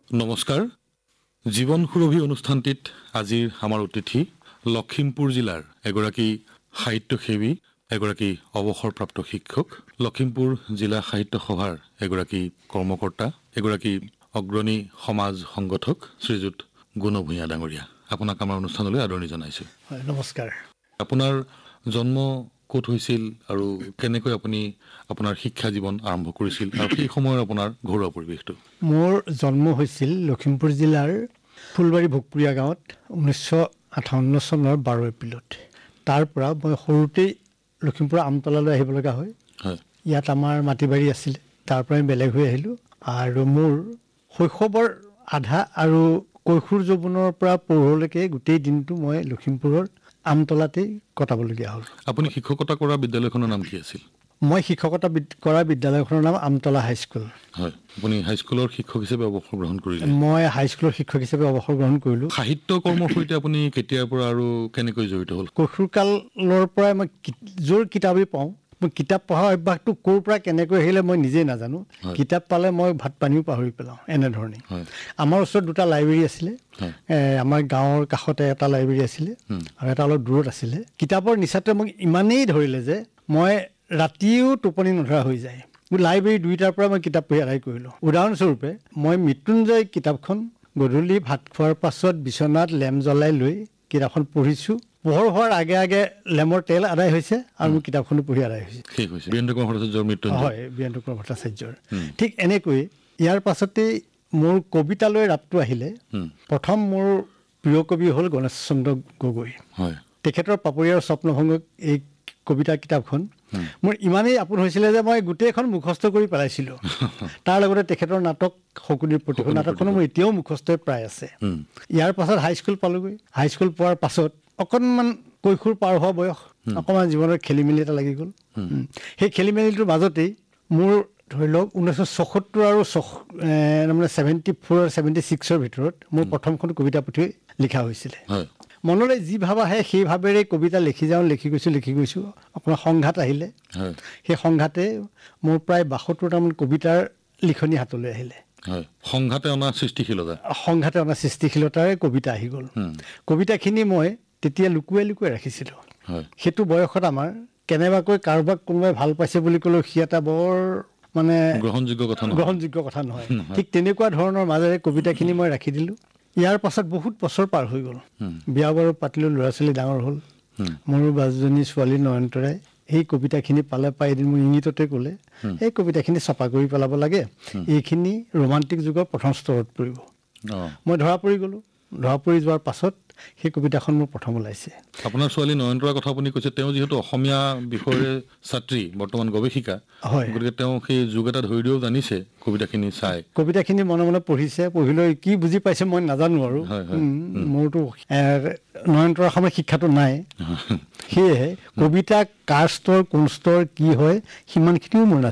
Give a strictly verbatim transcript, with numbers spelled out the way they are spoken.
নমস্কাৰ জীৱন সুৰভি অনুষ্ঠানটিত আজিৰ আমাৰ অতিথি লখিমপুৰ জিলাৰ এগৰাকী সাহিত্যসেৱী এগৰাকী অৱসৰপ্ৰাপ্ত শিক্ষক লখিমপুৰ জিলা সাহিত্য সভাৰ এগৰাকী কৰ্মকৰ্তা এগৰাকী অগ্ৰণী সমাজ সংগঠক শ্ৰীযুত গুণ ভূঞা ডাঙৰীয়া আপোনাক আমাৰ অনুষ্ঠানলৈ আদৰণি জনাইছো হয় নমস্কাৰ আপোনাৰ জন্ম ক'ত হৈছিল আৰু কেনেকৈ আপুনি আপোনাৰ শিক্ষা জীৱন আৰম্ভ কৰিছিল আৰু সেই সময়ৰ আপোনাৰ ঘৰুৱা পৰিৱেশটো মোৰ জন্ম হৈছিল লখিমপুৰ জিলাৰ ফুলবাৰী ভোগপুৰীয়া গাঁৱত ঊনৈছশ আঠাৱন্ন চনৰ বাৰ এপ্ৰিলত তাৰ পৰা মই সৰুতেই লখিমপুৰ আমতলালৈ আহিব লগা হয় হয় ইয়াত আমাৰ মাটি বাৰী আছিল তাৰ পৰাই বেলেগ হৈ আহিলোঁ আৰু মোৰ শৈশৱৰ আধা আৰু কৈশোৰ যৌৱনৰ পৰা পৌৰলৈকে গোটেই দিনটো মই লখিমপুৰৰ আমতলাতেই কটাবলগীয়া হ'ল আপুনি শিক্ষকতা কৰা বিদ্যালয়খনৰ নাম কি আছিল মই শিক্ষকতা কৰা বিদ্যালয়খনৰ নাম আমতলা হাইস্কুল হয় আপুনি হাইস্কুলৰ শিক্ষক হিচাপে অৱসৰ গ্ৰহণ কৰিলে মই হাইস্কুলৰ শিক্ষক হিচাপে অৱসৰ গ্ৰহণ কৰিলোঁ সাহিত্য কৰ্মৰ সৈতে আপুনি কেতিয়াৰ পৰা আৰু কেনেকৈ জড়িত হ'ল কৈশোৰকালৰ পৰাই মই যোৰ কিতাপেই পাওঁ মই কিতাপ পঢ়াৰ অভ্যাসটো ক'ৰ পৰা কেনেকৈ আহিলে মই নিজেই নাজানো কিতাপ পালে মই ভাত পানীও পাহৰি পেলাওঁ এনেধৰণে আমাৰ ওচৰত দুটা লাইব্ৰেৰী আছিলে আমাৰ গাঁৱৰ কাষতে এটা লাইব্ৰেৰী আছিলে আৰু এটা অলপ দূৰত আছিলে কিতাপৰ নিচাটোৱে মোক ইমানেই ধৰিলে যে মই ৰাতিও টোপনি নধৰা হৈ যায় লাইব্ৰেৰী দুইটাৰ পৰা মই কিতাপ পঢ়ি আদায় কৰিলোঁ উদাহৰণস্বৰূপে মই মৃত্যুঞ্জয় কিতাপখন গধূলি ভাত খোৱাৰ পাছত বিচনাত লেম্প জ্বলাই লৈ কিতাপখন পঢ়িছোঁ পোহৰ হোৱাৰ আগে আগে লেমৰ তেল আদায় হৈছে আৰু মোৰ কিতাপখনো পঢ়ি আদায় হৈছে বীৰেন্দ্ৰ কুমাৰ ভট্টাচাৰ্যৰ মৃত্যু হয় বীৰেন্দ্ৰ কুমাৰ ভট্টাচাৰ্যৰ ঠিক এনেকৈ ইয়াৰ পাছতেই মোৰ কবিতালৈ ৰাপটো আহিলে প্ৰথম মোৰ প্ৰিয় কবি হ'ল গণেশ চন্দ্ৰ গগৈ তেখেতৰ পাপৰিয়াৰ স্বপ্নভংগ এই কবিতা কিতাপখন মোৰ ইমানেই আপোন হৈছিলে যে মই গোটেইখন মুখস্থ কৰি পেলাইছিলোঁ তাৰ লগতে তেখেতৰ নাটক শকুনিৰ প্ৰতিশোধ নাটকখনো মোৰ এতিয়াও মুখস্থই প্ৰায় আছে ইয়াৰ পাছত হাইস্কুল পালোঁগৈ হাইস্কুল পোৱাৰ পাছত অকণমান কৈশোৰ পাৰ হোৱা বয়স অকণমান জীৱনৰ খেলি মেলি এটা লাগি গ'ল সেই খেলি মেলিটোৰ মাজতেই মোৰ ধৰি লওক ঊনৈছশ ছসত্তৰ আৰু তাৰমানে ছেভেণ্টি ফ'ৰ আৰু ছেভেণ্টি ছিক্সৰ ভিতৰত মোৰ প্ৰথমখন কবিতা পুথি লিখা হৈছিলে মনলৈ যি ভাৱ আহে সেই ভাৱেৰে কবিতা লিখি যাওঁ লিখি গৈছোঁ লিখি গৈছোঁ আপোনাৰ সংঘাত আহিলে সেই সংঘাতে মোৰ প্ৰায় বাসত্তৰটামান কবিতাৰ লিখনি হাতলৈ আহিলে সংঘাতে অনা সৃষ্টিশীলতা সংঘাতে অনা সৃষ্টিশীলতাৰে কবিতা আহি গ'ল কবিতাখিনি মই তেতিয়া লুকুৱাই লুকুৱাই ৰাখিছিলোঁ সেইটো বয়সত আমাৰ কেনেবাকৈ কাৰোবাক কোনোবাই ভাল পাইছে বুলি ক'লেও সি এটা বৰ মানে গ্ৰহণযোগ্য কথা গ্ৰহণযোগ্য কথা নহয় ঠিক তেনেকুৱা ধৰণৰ মাজেৰে কবিতাখিনি মই ৰাখি দিলোঁ ইয়াৰ পাছত বহুত বছৰ পাৰ হৈ গ'ল বিয়া বাৰু পাতিলোঁ ল'ৰা ছোৱালী ডাঙৰ হ'ল মোৰো বাজনী ছোৱালী নয়নতৰাই এই কবিতাখিনি পালে পাই এদিন মোৰ ইংগিততে ক'লে এই কবিতাখিনি ছপা কৰি পেলাব লাগে এইখিনি ৰোমান্টিক যুগৰ প্ৰথম স্তৰত পৰিব মই ধৰা পৰি গ'লোঁ ধৰা পৰি যোৱাৰ পাছত সেই কবিতাখন মোৰ প্ৰথম ওলাইছে আপোনাৰ ছোৱালী নয়নতৰাৰ কথা আপুনি কৈছে তেওঁ যিহেতু অসমীয়া বিষয়ৰে ছাত্ৰী বৰ্তমান গৱেষিকা হয় গতিকে তেওঁ সেই যুগ এটা ধৰি দিও জানিছে কবিতাখিনি চাই কবিতাখিনি মনে মনে পঢ়িছে পঢ়িলৈ কি বুজি পাইছে মই নাজানো আৰু মোৰতো নয়নতৰাৰ সময় শিক্ষাটো নাই সেয়েহে কবিতা কাৰ স্তৰ কোন স্তৰ কি হয় সিমানখিনিও মোৰ